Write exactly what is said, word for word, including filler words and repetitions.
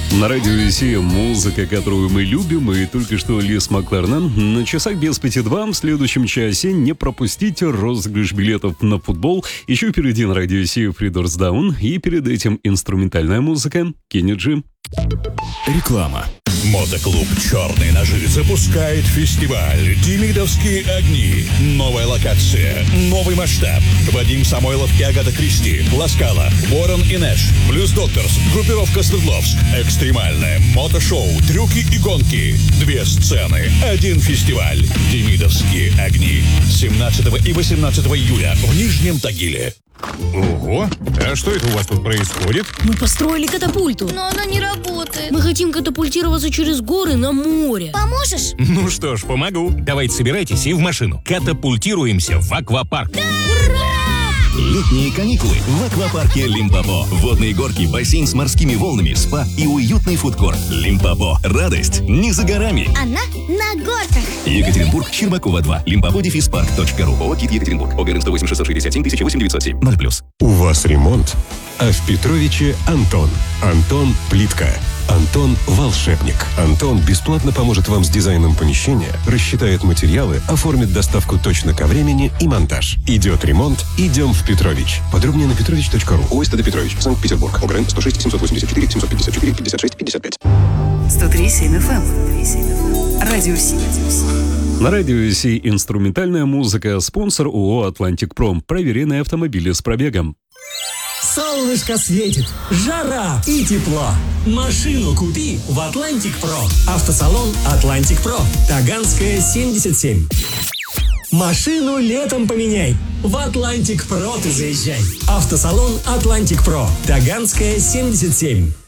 На радио Россия музыка, которую мы любим, и только что Лис Макларнен. На часах без пяти два. В следующем часе не пропустите розыгрыш билетов на футбол. Еще впереди на радио Россия Three Doors Down. И перед этим инструментальная музыка Кенни Джи. Реклама. Мотоклуб «Черные ножи» запускает фестиваль «Демидовские огни». Новая локация, новый масштаб. Вадим Самойлов и Агата Кристи, Ласкала, Ворон и Нэш, Блюз Докторс, группировка Свердловск. Экстремальное мотошоу, трюки и гонки. Две сцены, один фестиваль. «Демидовские огни». семнадцатого и восемнадцатого июля в Нижнем Тагиле. Ого! А что это у вас тут происходит? Мы построили катапульту. Но она не работает. Мы хотим катапультироваться через горы на море. Поможешь? Ну что ж, помогу. Давайте собирайтесь и в машину. Катапультируемся в аквапарк. Летние каникулы в аквапарке Лимпопо. Водные горки, бассейн с морскими волнами, спа и уютный фудкорт. Лимпопо. Радость не за горами. Она на горках. Екатеринбург, Щербакова два. Лимпопо дефис парк точка ру. ООО «КИТ Екатеринбург». ОГРН сто восемь шестьсот шестьдесят семь тысяча восемь девятьсот семь. ноль плюс. У вас ремонт, а в Петровиче Антон. Антон Плитка. Антон волшебник. Антон бесплатно поможет вам с дизайном помещения, рассчитает материалы, оформит доставку точно ко времени и монтаж. Идет ремонт, идем в Петрович. Подробнее на петрович точка ру. ОСТД Петрович, Санкт-Петербург. ОГРН сто шесть семьсот восемьдесят четыре семьсот пятьдесят четыре пятьдесят шесть пятьдесят пять. сто три семь эф эм. Радио Си. На радио Си инструментальная музыка. Спонсор ООО «Атлантик Пром». Проверенные автомобили с пробегом. Солнышко светит, жара и тепло. Машину купи в Атлантик Про. Автосалон Атлантик Про. Таганская, семьдесят семь. Машину летом поменяй. В Атлантик Про ты заезжай. Автосалон Атлантик Про. Таганская, семьдесят семь.